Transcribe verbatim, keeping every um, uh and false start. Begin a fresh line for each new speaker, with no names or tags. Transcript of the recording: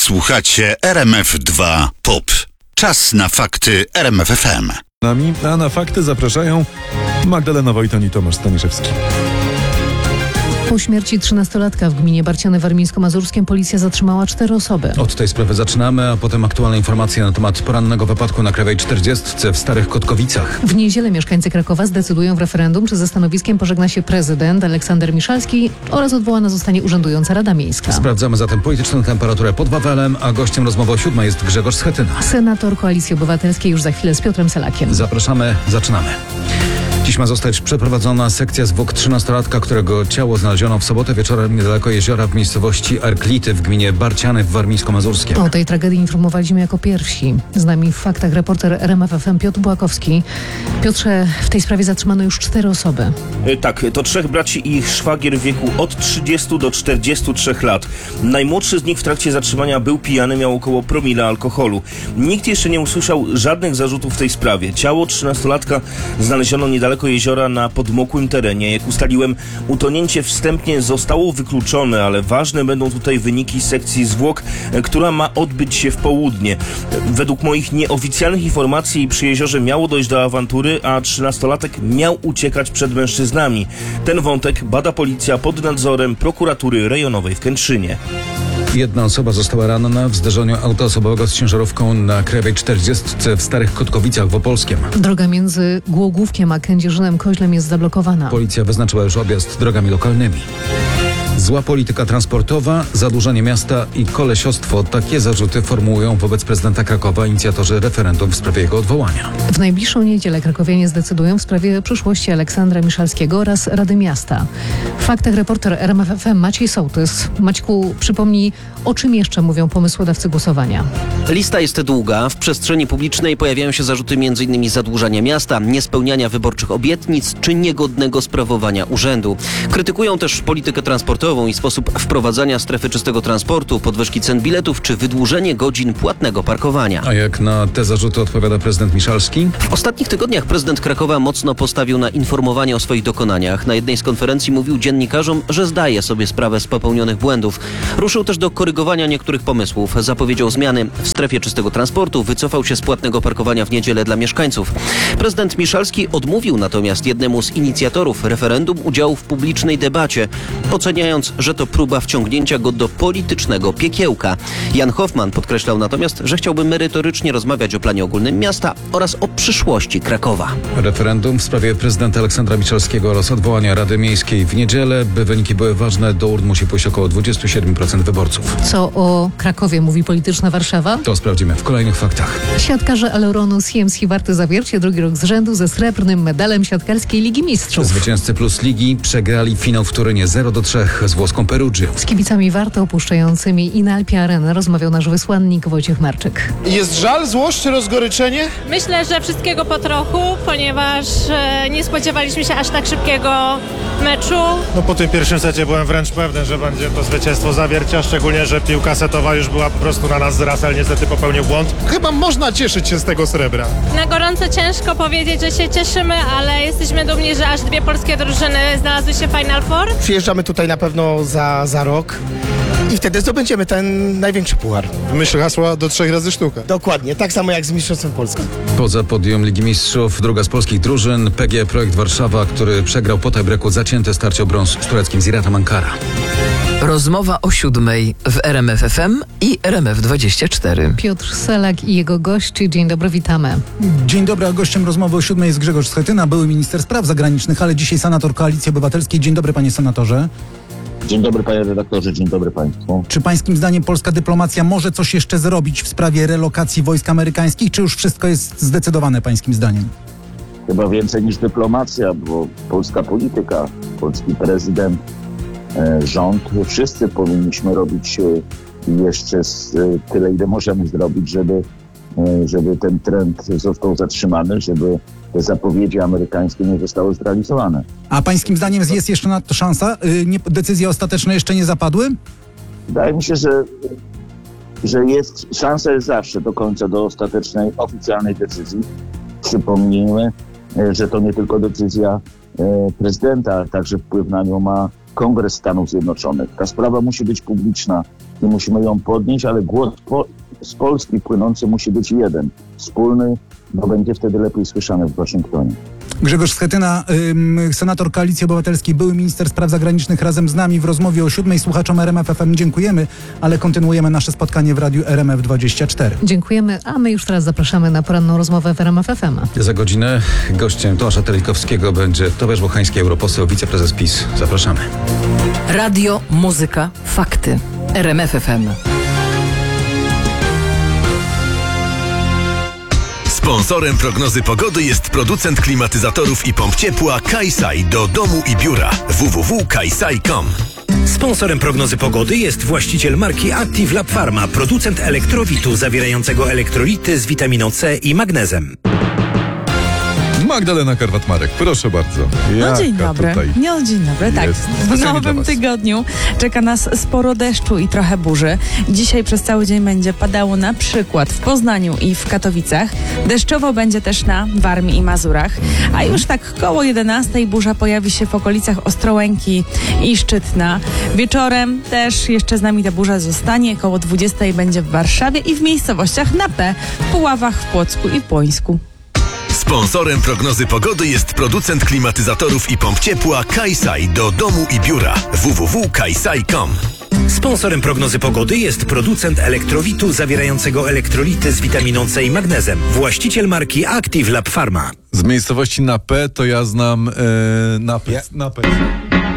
Słuchacie R M F dwa Pop. Czas na fakty R M F F M.
Nami, a na fakty zapraszają Magdalena Wojton i Tomasz Staniszewski.
Po śmierci trzynastolatka w gminie Barciany warmińsko-mazurskim policja zatrzymała cztery osoby.
Od tej sprawy zaczynamy, a potem aktualne informacje na temat porannego wypadku na Krajowej czterdziestce w Starych Kotkowicach.
W niedzielę mieszkańcy Krakowa zdecydują w referendum, czy ze stanowiskiem pożegna się prezydent Aleksander Miszalski oraz odwołana zostanie urzędująca Rada Miejska.
Sprawdzamy zatem polityczną temperaturę pod Wawelem, a gościem rozmowy o siódmej jest Grzegorz Schetyna.
Senator Koalicji Obywatelskiej już za chwilę z Piotrem Selakiem.
Zapraszamy, zaczynamy. Dziś ma zostać przeprowadzona sekcja zwłok trzynastolatka, którego ciało znaleziono w sobotę wieczorem niedaleko jeziora w miejscowości Arklity w gminie Barciany w warmińsko-mazurskim.
O tej tragedii informowaliśmy jako pierwsi. Z nami w faktach reporter R M F F M Piotr Błakowski. Piotrze, w tej sprawie zatrzymano już cztery osoby.
Tak, to trzech braci i ich szwagier w wieku od trzydziestu do czterdziestu trzech lat. Najmłodszy z nich w trakcie zatrzymania był pijany, miał około promila alkoholu. Nikt jeszcze nie usłyszał żadnych zarzutów w tej sprawie. Ciało trzynastolatka znaleziono niedaleko jeziora na podmokłym terenie. Jak ustaliłem, utonięcie wstępnie zostało wykluczone, ale ważne będą tutaj wyniki sekcji zwłok, która ma odbyć się w południe. Według moich nieoficjalnych informacji przy jeziorze miało dojść do awantury, a trzynastolatek miał uciekać przed mężczyznami. Ten wątek bada policja pod nadzorem prokuratury rejonowej w Kętrzynie.
Jedna osoba została ranna w zderzeniu auta osobowego z ciężarówką na Krajowej czterdziestce w Starych Kotkowicach w Opolskiem.
Droga między Głogówkiem a Kędzierzynem-Koźlem jest zablokowana.
Policja wyznaczyła już objazd drogami lokalnymi. Zła polityka transportowa, zadłużanie miasta i kolesiostwo. Takie zarzuty formułują wobec prezydenta Krakowa inicjatorzy referendum w sprawie jego odwołania.
W najbliższą niedzielę krakowianie zdecydują w sprawie przyszłości Aleksandra Miszalskiego oraz Rady Miasta. W faktach reporter R M F F M Maciej Sołtys. Maćku, przypomnij, o czym jeszcze mówią pomysłodawcy głosowania.
Lista jest długa. W przestrzeni publicznej pojawiają się zarzuty między innymi zadłużania miasta, niespełniania wyborczych obietnic czy niegodnego sprawowania urzędu. Krytykują też politykę transportową i sposób wprowadzania strefy czystego transportu, podwyżki cen biletów czy wydłużenie godzin płatnego parkowania.
A jak na te zarzuty odpowiada prezydent Miszalski?
W ostatnich tygodniach prezydent Krakowa mocno postawił na informowanie o swoich dokonaniach. Na jednej z konferencji mówił dziennikarzom, że zdaje sobie sprawę z popełnionych błędów. Ruszył też do korygowania niektórych pomysłów. Zapowiedział zmiany w strefie czystego transportu, wycofał się z płatnego parkowania w niedzielę dla mieszkańców. Prezydent Miszalski odmówił natomiast jednemu z inicjatorów referendum udziału w publicznej debacie, oceniając, że to próba wciągnięcia go do politycznego piekiełka. Jan Hoffman podkreślał natomiast, że chciałby merytorycznie rozmawiać o planie ogólnym miasta oraz o przyszłości Krakowa.
Referendum w sprawie prezydenta Aleksandra Miszalskiego oraz odwołania Rady Miejskiej w niedzielę. By wyniki były ważne, do urn musi pójść około dwadzieścia siedem procent wyborców.
Co o Krakowie mówi polityczna Warszawa?
To sprawdzimy w kolejnych faktach.
Siatkarze Aleronu C M C Warty Zawiercie drugi rok z rzędu ze srebrnym medalem siatkarskiej Ligi Mistrzów.
Zwycięzcy Plus Ligi przegrali finał w Turynie zero do trzech z włoską Perugią.
Z kibicami Warty opuszczającymi Inalpia Arenę rozmawiał nasz wysłannik Wojciech Marczyk.
Jest żal, złość, rozgoryczenie?
Myślę, że wszystkiego po trochu, ponieważ e, nie spodziewaliśmy się aż tak szybkiego meczu.
No po tym pierwszym secie byłem wręcz pewny, że będzie to zwycięstwo Zawiercia, szczególnie, że piłka setowa już była po prostu na nas zraz, ale niestety popełnił błąd. Chyba można cieszyć się z tego srebra.
Na gorąco ciężko powiedzieć, że się cieszymy, ale jesteśmy dumni, że aż dwie polskie drużyny znalazły się w Final Four.
Przyjeżdżamy tutaj na pewno za, za rok i wtedy zdobędziemy ten największy puchar.
W myśl hasła do trzech razy sztuka.
Dokładnie, tak samo jak z Mistrzostwem Polski.
Poza podium Ligi Mistrzów, druga z polskich drużyn, P G E Projekt Warszawa, który przegrał po tiebreaku zacięte starcie o brąz z tureckim Ziratem Ankara.
Rozmowa o siódmej w R M F F M i R M F dwadzieścia cztery.
Piotr Selak i jego gości. Dzień dobry, witamy.
Dzień dobry, a gościem rozmowy o siódmej jest Grzegorz Schetyna, były minister spraw zagranicznych, ale dzisiaj senator Koalicji Obywatelskiej. Dzień dobry, panie senatorze.
Dzień dobry, panie redaktorze, dzień dobry państwu.
Czy pańskim zdaniem polska dyplomacja może coś jeszcze zrobić w sprawie relokacji wojsk amerykańskich, czy już wszystko jest zdecydowane pańskim zdaniem?
Chyba więcej niż dyplomacja, bo polska polityka, polski prezydent, e, rząd, wszyscy powinniśmy robić e, jeszcze z, e, tyle, ile możemy zrobić, żeby, e, żeby ten trend został zatrzymany, żeby te zapowiedzi amerykańskie nie zostały zrealizowane.
A pańskim zdaniem jest jeszcze na to szansa? Yy, nie, decyzje ostateczne jeszcze nie zapadły?
Wydaje mi się, że, że jest, szansa jest zawsze do końca, do ostatecznej, oficjalnej decyzji. Przypomnijmy, że to nie tylko decyzja e, prezydenta, ale także wpływ na nią ma Kongres Stanów Zjednoczonych. Ta sprawa musi być publiczna. i musimy ją podnieść, ale głos po, z Polski płynący musi być jeden, wspólny, bo będzie wtedy lepiej słyszany w Waszyngtonie.
Grzegorz Schetyna, ym, senator Koalicji Obywatelskiej, były minister spraw zagranicznych, razem z nami w rozmowie o siódmej. Słuchaczom R M F F M dziękujemy, ale kontynuujemy nasze spotkanie w radiu R M F dwadzieścia cztery.
Dziękujemy, a my już teraz zapraszamy na poranną rozmowę w R M F F M.
Za godzinę gościem Tomasza Telikowskiego będzie Tomasz Bochański, europoseł, wiceprezes PiS. Zapraszamy.
Radio, muzyka, fakty. R M F F M.
Sponsorem prognozy pogody jest producent klimatyzatorów i pomp ciepła Kajsaj do domu i biura w w w kropka kajsaj kropka com.
Sponsorem prognozy pogody jest właściciel marki Active Lab Pharma, producent elektrowitu zawierającego elektrolity z witaminą C i magnezem.
Magdalena Karwat-Marek, proszę bardzo.
No dzień
Jaka
dobry.
tutaj
No dzień dobry, tak.
jest
W
specjalnie dla
nowym
was.
tygodniu czeka nas sporo deszczu i trochę burzy. Dzisiaj przez cały dzień będzie padało na przykład w Poznaniu i w Katowicach. Deszczowo będzie też na Warmii i Mazurach. A już tak koło jedenastej burza pojawi się w okolicach Ostrołęki i Szczytna. Wieczorem też jeszcze z nami ta burza zostanie. Koło dwudziestej będzie w Warszawie i w miejscowościach na P, w Puławach, w Płocku i Płońsku.
Sponsorem prognozy pogody jest producent klimatyzatorów i pomp ciepła Kajsaj do domu i biura w w w kropka kajsaj kropka com.
Sponsorem prognozy pogody jest producent elektrowitu zawierającego elektrolity z witaminą C i magnezem. Właściciel marki Active Lab Pharma.
Z miejscowości na P to ja znam e, napęd. Ja. napęd.